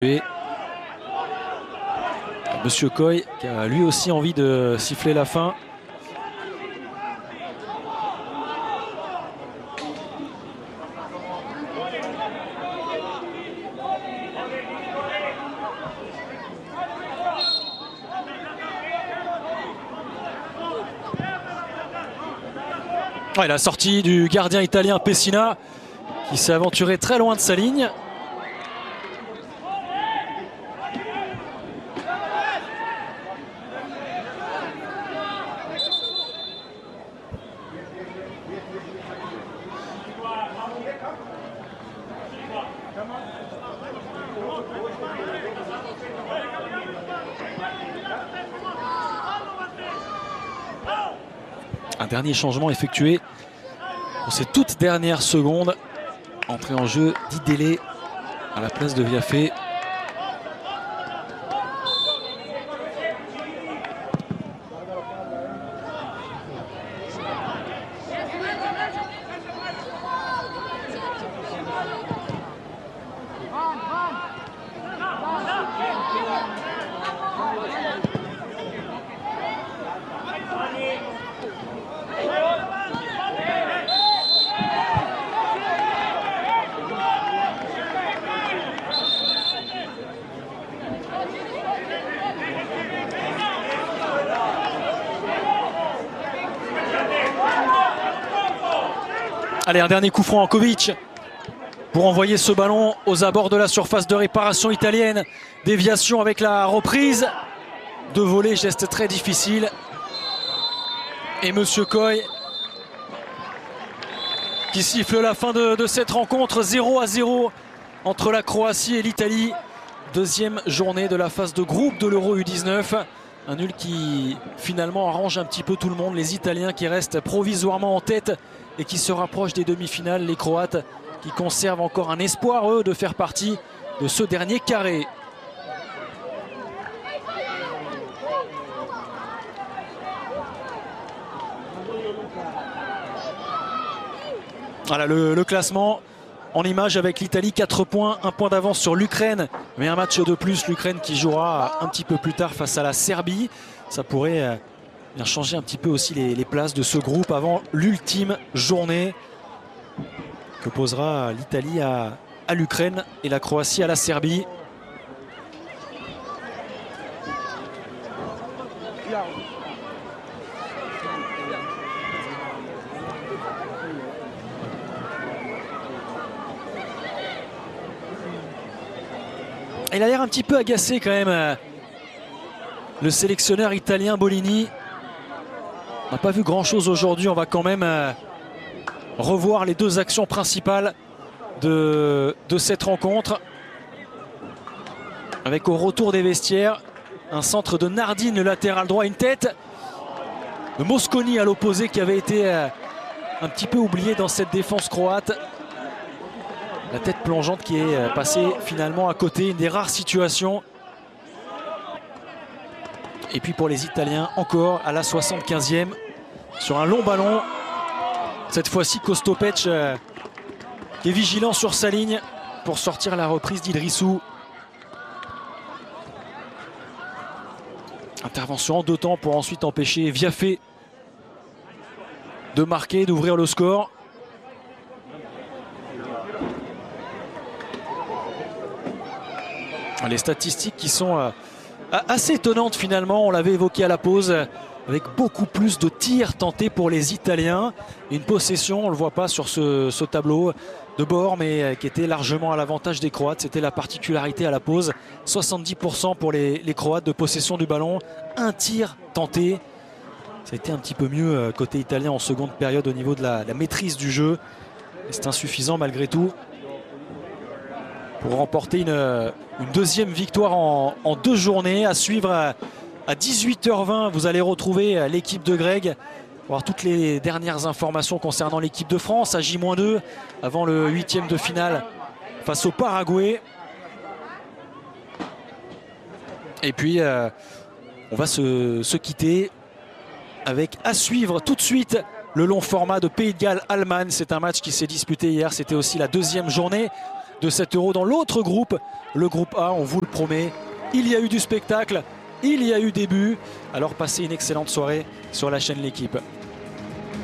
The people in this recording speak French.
Et Monsieur Coy qui a lui aussi envie de siffler la fin. Ouais, la sortie du gardien italien Pessina qui s'est aventuré très loin de sa ligne. Un dernier changement effectué pour ces toutes dernières secondes. Entrée en jeu d'Idélé à la place de Viafé. Allez, un dernier coup franc Ankovic pour envoyer ce ballon aux abords de la surface de réparation italienne. Déviation avec la reprise de volée, geste très difficile. Et Monsieur Coy qui siffle la fin de cette rencontre. 0-0 entre la Croatie et l'Italie. Deuxième journée de la phase de groupe de l'Euro U19. Un nul qui finalement arrange un petit peu tout le monde. Les Italiens qui restent provisoirement en tête et qui se rapprochent des demi-finales. Les Croates qui conservent encore un espoir, eux, de faire partie de ce dernier carré. Voilà le classement en image avec l'Italie, 4 points, 1 point d'avance sur l'Ukraine. Mais un match de plus, l'Ukraine qui jouera un petit peu plus tard face à la Serbie. Ça pourrait bien changer un petit peu aussi les places de ce groupe avant l'ultime journée que posera l'Italie à l'Ukraine et la Croatie à la Serbie. Il a l'air un petit peu agacé quand même, le sélectionneur italien Bolini. On n'a pas vu grand chose aujourd'hui. On va quand même revoir les deux actions principales de cette rencontre. Avec au retour des vestiaires un centre de Nardin, le latéral droit, une tête de Mosconi à l'opposé qui avait été un petit peu oublié dans cette défense croate. La tête plongeante qui est passée finalement à côté, une des rares situations. Et puis pour les Italiens, encore à la 75e, sur un long ballon. Cette fois-ci, Kostopec qui est vigilant sur sa ligne pour sortir la reprise d'Idrissou. Intervention en deux temps pour ensuite empêcher Viafé de marquer, d'ouvrir le score. Les statistiques qui sont assez étonnantes finalement, on l'avait évoqué à la pause, avec beaucoup plus de tirs tentés pour les Italiens. Une possession, on ne le voit pas sur ce tableau de bord, mais qui était largement à l'avantage des Croates. C'était la particularité à la pause. 70% pour les Croates de possession du ballon. Un tir tenté. Ça a été un petit peu mieux côté italien en seconde période au niveau de la maîtrise du jeu. C'est insuffisant malgré tout pour remporter une deuxième victoire en 2 journées. À suivre à 18h20, vous allez retrouver l'équipe de Greg. Voir toutes les dernières informations concernant l'équipe de France à J-2 avant le 8e de finale face au Paraguay. Et puis on va se quitter avec à suivre tout de suite le long format de Pays de Galles-Allemagne. C'est un match qui s'est disputé hier, c'était aussi la 2e journée de cet Euro. Dans l'autre groupe, le groupe A, on vous le promet, il y a eu du spectacle, il y a eu des buts. Alors passez une excellente soirée sur la chaîne L'Équipe.